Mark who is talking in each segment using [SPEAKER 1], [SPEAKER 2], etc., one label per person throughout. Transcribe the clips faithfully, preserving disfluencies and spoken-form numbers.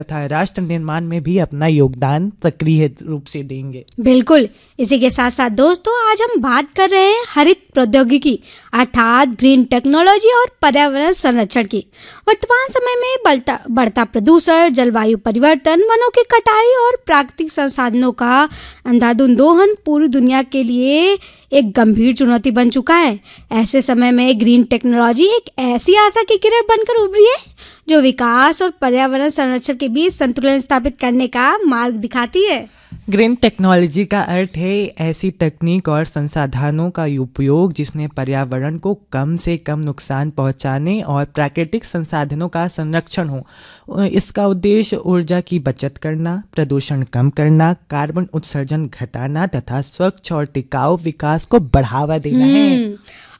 [SPEAKER 1] तथा राष्ट्र निर्माण में भी अपना योगदान सक्रिय रूप से देंगे।
[SPEAKER 2] बिल्कुल। इसी के साथ साथ दोस्तों, आज हम बात कर रहे हैं हरित प्रौद्योगिकी अर्थात ग्रीन टेक्नोलॉजी और पर्यावरण संरक्षण की। वर्तमान समय में बढ़ता बढ़ता प्रदूषण, जलवायु परिवर्तन, वनों की कटाई और प्राकृतिक संसाधनों का अंधाधुंध दोहन पूरी दुनिया के लिए एक गंभीर चुनौती बन चुका है। ऐसे समय में ग्रीन टेक्नोलॉजी एक ऐसी आशा की किरण बनकर उभरी है जो विकास और पर्यावरण संरक्षण के बीच संतुलन स्थापित करने का मार्ग दिखाती है।
[SPEAKER 1] ग्रीन टेक्नोलॉजी का अर्थ है ऐसी तकनीक और संसाधनों का उपयोग जिसने पर्यावरण को कम से कम नुकसान पहुंचाने और प्राकृतिक संसाधनों का संरक्षण हो। इसका उद्देश्य ऊर्जा की बचत करना, प्रदूषण कम करना, कार्बन उत्सर्जन घटाना तथा स्वच्छ और टिकाऊ विकास को बढ़ावा देना है।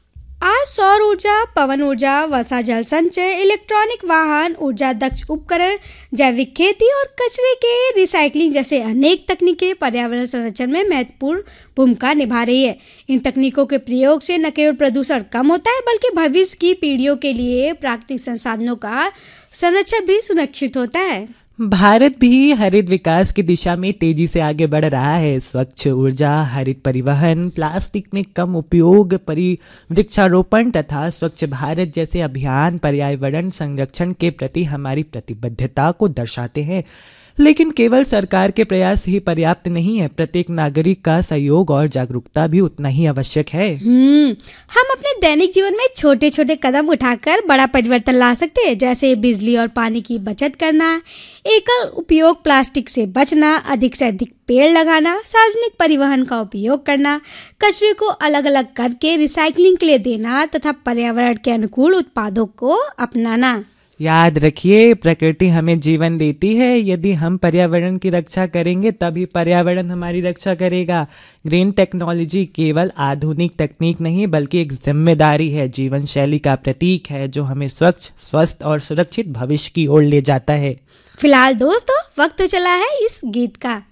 [SPEAKER 2] आज सौर ऊर्जा, पवन ऊर्जा, वर्षा जल संचय, इलेक्ट्रॉनिक वाहन, ऊर्जा दक्ष उपकरण, जैविक खेती और कचरे के रिसाइकलिंग जैसे अनेक तकनीकें पर्यावरण संरक्षण में महत्वपूर्ण भूमिका निभा रही है। इन तकनीकों के प्रयोग से न केवल प्रदूषण कम होता है बल्कि भविष्य की पीढ़ियों के लिए प्राकृतिक संसाधनों का संरक्षण भी सुनिश्चित होता है।
[SPEAKER 1] भारत भी हरित विकास की दिशा में तेजी से आगे बढ़ रहा है। स्वच्छ ऊर्जा, हरित परिवहन, प्लास्टिक में कम उपयोग, परि वृक्षारोपण तथा स्वच्छ भारत जैसे अभियान पर्यावरण संरक्षण के प्रति हमारी प्रतिबद्धता को दर्शाते हैं। लेकिन केवल सरकार के प्रयास ही पर्याप्त नहीं है, प्रत्येक नागरिक का सहयोग और जागरूकता भी उतना ही आवश्यक है।
[SPEAKER 2] हम्म हम अपने दैनिक जीवन में छोटे छोटे कदम उठाकर बड़ा परिवर्तन ला सकते हैं, जैसे बिजली और पानी की बचत करना, एकल उपयोग प्लास्टिक से बचना, अधिक से अधिक पेड़ लगाना, सार्वजनिक परिवहन का उपयोग करना, कचरे को अलग अलग करके रिसाइकलिंग के लिए देना तथा पर्यावरण के अनुकूल उत्पादों को अपनाना।
[SPEAKER 1] याद रखिए, प्रकृति हमें जीवन देती है। यदि हम पर्यावरण की रक्षा करेंगे तभी पर्यावरण हमारी रक्षा करेगा। ग्रीन टेक्नोलॉजी केवल आधुनिक तकनीक नहीं बल्कि एक जिम्मेदारी है, जीवन शैली का प्रतीक है जो हमें स्वच्छ, स्वस्थ और सुरक्षित भविष्य की ओर ले जाता है।
[SPEAKER 2] फिलहाल दोस्तों, वक्त तो चला है इस गीत का।